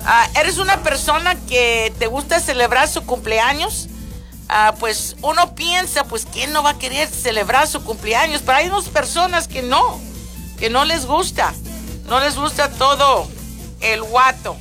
¿Eres una persona que te gusta celebrar su cumpleaños? Pues uno piensa, pues, ¿quién no va a querer celebrar su cumpleaños? Pero hay unas personas que no les gusta todo el guato.